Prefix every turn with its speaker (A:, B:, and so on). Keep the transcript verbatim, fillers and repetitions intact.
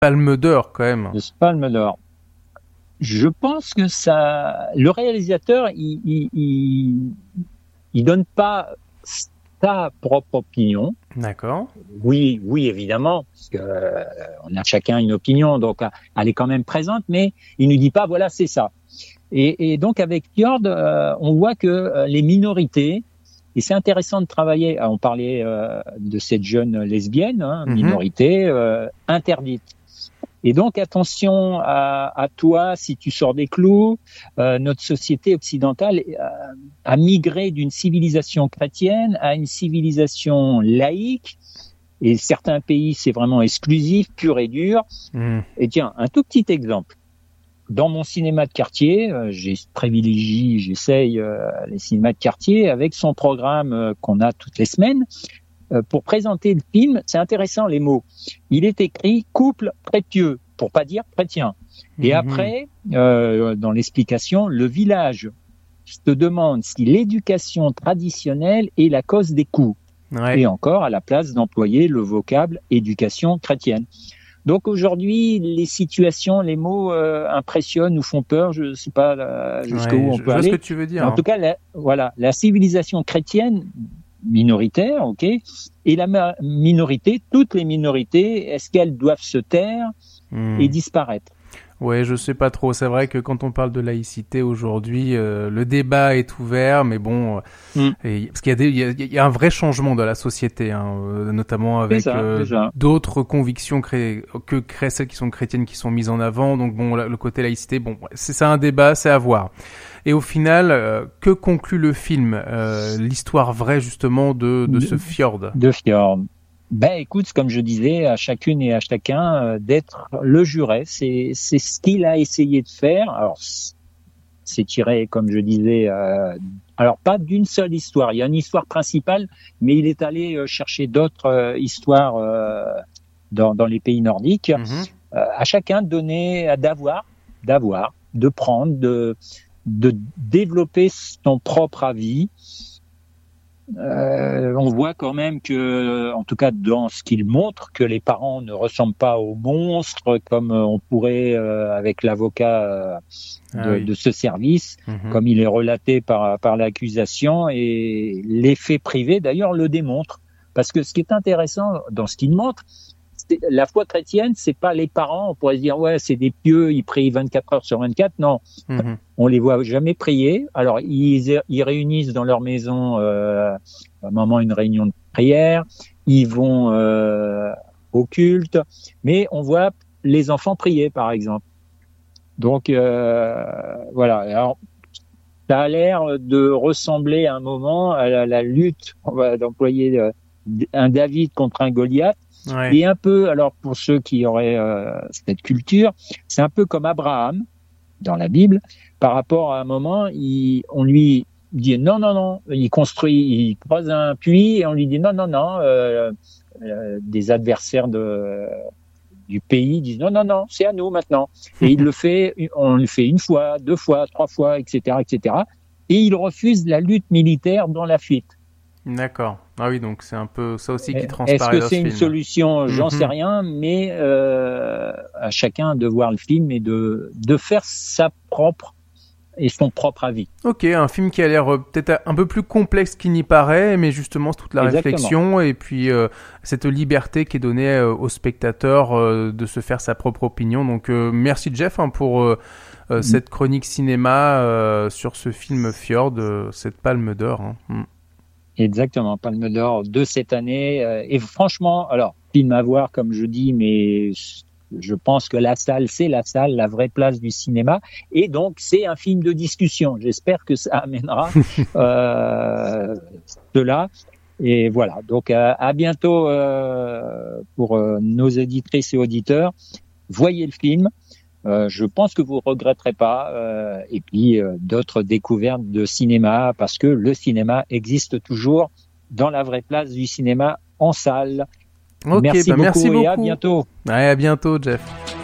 A: Palme d'Or quand même.
B: De Palme d'Or. Je pense que ça, le réalisateur, il, il, il, il donne pas sa propre opinion.
A: D'accord.
B: Oui, oui, évidemment, parce que euh, on a chacun une opinion, donc elle est quand même présente, mais il ne dit pas voilà, c'est ça. Et, et donc avec Fjord, euh, on voit que euh, les minorités, et c'est intéressant de travailler. On parlait euh, de cette jeune lesbienne, hein, mm-hmm. minorité euh, interdite. Et donc attention à, à toi si tu sors des clous. Euh, notre société occidentale a, a migré d'une civilisation chrétienne à une civilisation laïque. Et certains pays, c'est vraiment exclusif, pur et dur. Mm. Et tiens, un tout petit exemple. Dans mon cinéma de quartier, euh, j'ai privilégié, j'essaye euh, les cinémas de quartier avec son programme euh, qu'on a toutes les semaines. Euh, pour présenter le film, c'est intéressant les mots. Il est écrit couple prépieux, pour pas dire chrétien. Et mmh. après, euh, dans l'explication, le village se demande si l'éducation traditionnelle est la cause des coups. Ouais. Et encore à la place d'employer le vocable éducation chrétienne. Donc aujourd'hui, les situations, les mots euh, impressionnent ou font peur. Je ne sais pas euh, jusqu'où
A: ouais,
B: on
A: je,
B: peut
A: je
B: aller.
A: Je vois ce que tu veux dire.
B: En
A: hein.
B: tout cas, la, voilà, la civilisation chrétienne minoritaire, ok, et la ma- minorité, toutes les minorités, est-ce qu'elles doivent se taire mmh. et disparaître?
A: Ouais, je sais pas trop. C'est vrai que quand on parle de laïcité aujourd'hui, euh, le débat est ouvert, mais bon, mm. et, parce qu'il y a des, il y a, il y a un vrai changement dans la société, hein, euh, notamment avec
B: ça,
A: euh, d'autres convictions cré... que créent celles qui sont chrétiennes qui sont mises en avant. Donc bon, le côté laïcité, bon, c'est ça un débat, c'est à voir. Et au final, euh, que conclut le film, euh, l'histoire vraie justement de, de, de ce Fjord?
B: De Fjord. Ben écoute, comme je disais, à chacune et à chacun euh, d'être le juré, c'est c'est ce qu'il a essayé de faire. Alors c'est tiré, comme je disais, euh, alors pas d'une seule histoire. Il y a une histoire principale, mais il est allé euh, chercher d'autres euh, histoires euh, dans dans les pays nordiques. Mm-hmm. Euh, à chacun de donner, d'avoir, d'avoir, de prendre, de de développer son propre avis. Euh, on voit quand même que, en tout cas dans ce qu'il montre, que les parents ne ressemblent pas aux monstres comme on pourrait euh, avec l'avocat euh, de, ah oui. de ce service, mmh. comme il est relaté par par l'accusation, et les faits privés d'ailleurs le démontrent. Parce que ce qui est intéressant dans ce qu'il montre, c'est, la foi chrétienne, c'est pas les parents. On pourrait se dire ouais, c'est des pieux, ils prient vingt-quatre heures sur vingt-quatre. Non. Mmh. On les voit jamais prier. Alors ils, ils réunissent dans leur maison euh, à un moment une réunion de prière. Ils vont euh, au culte, mais on voit les enfants prier, par exemple. Donc euh, voilà. Alors ça a l'air de ressembler à un moment à la, la lutte. On va d'employer euh, un David contre un Goliath. Ouais. Et un peu, alors pour ceux qui auraient euh, cette culture, c'est un peu comme Abraham dans la Bible. Par rapport à un moment, il, on lui dit non, non, non. Il construit, il creuse un puits et on lui dit non, non, non. Euh, euh, des adversaires de, du pays disent non, non, non, c'est à nous maintenant. Et il le fait, on le fait une fois, deux fois, trois fois, et cetera, et cetera. Et il refuse la lutte militaire dans la fuite.
A: D'accord. Ah oui, donc c'est un peu ça aussi qui transparaît dans ce film.
B: Est-ce que c'est une solution? J'en mm-hmm. sais rien, mais euh, à chacun de voir le film et de de faire sa propre et son propre avis.
A: Ok, un film qui a l'air euh, peut-être un peu plus complexe qu'il n'y paraît, mais justement c'est toute la Exactement. réflexion et puis euh, cette liberté qui est donnée euh, au spectateur euh, de se faire sa propre opinion. Donc euh, merci Jeff hein, pour euh, euh, mm. cette chronique cinéma euh, sur ce film Fjord, euh, cette Palme d'Or. Hein. Mm.
B: Exactement, Palme d'Or de cette année. Euh, et franchement, alors, film à voir, comme je dis, mais je pense que la salle, c'est la salle, la vraie place du cinéma. Et donc, c'est un film de discussion. J'espère que ça amènera euh, cela. Et voilà, donc à, à bientôt euh, pour euh, nos éditrices et auditeurs. Voyez le film. Euh, je pense que vous regretterez pas. Euh, et puis euh, d'autres découvertes de cinéma, parce que le cinéma existe toujours dans la vraie place du cinéma en salle.
A: Ok,
B: merci,
A: bah
B: beaucoup,
A: merci beaucoup
B: et à bientôt.
A: Ouais, à bientôt, Jeff.